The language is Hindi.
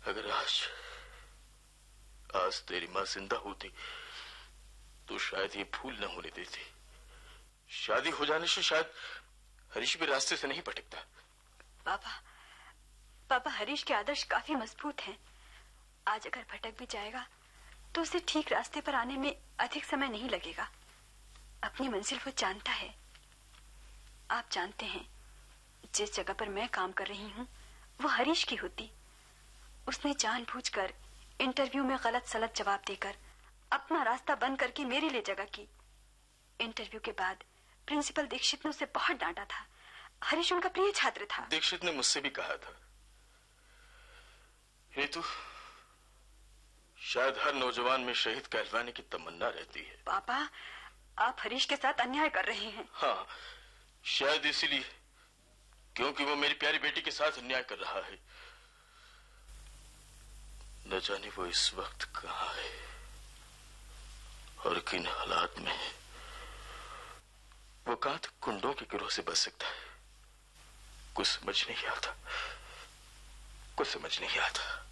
अगर आज तेरी माँ जिंदा होती तो शायद ये भूल न होने देती। शादी हो जाने से शायद हरीश भी रास्ते से नहीं भटकता। पापा, हरीश के आदर्श काफी मजबूत हैं। आज अगर भटक भी जाएगा तो उसे ठीक रास्ते पर आने में अधिक समय नहीं लगेगा। अपनी मंजिल वो जानता है। आप जानते हैं, जिस जगह पर मैं काम कर रही हूँ वो हरीश की होती। उसने जानबूझकर इंटरव्यू में गलत सलत जवाब देकर अपना रास्ता बंद करके मेरे लिए जगह की। इंटरव्यू के बाद प्रिंसिपल दीक्षित ने उसे बहुत डांटा था। हरीश उनका प्रिय छात्र था। दीक्षित ने मुझसे भी कहा था, हेतु, शायद हर नौजवान में शहीद कहलवाने की तमन्ना रहती है। पापा, आप हरीश के साथ अन्याय कर रहे हैं। हाँ, शायद इसीलिए, क्योंकि वो मेरी प्यारी बेटी के साथ अन्याय कर रहा है। न जाने वो इस वक्त कहाँ है और किन हालात में है। वो कहां तक गुंडों के गिरोह से बच सकता है, कुछ समझ नहीं आता।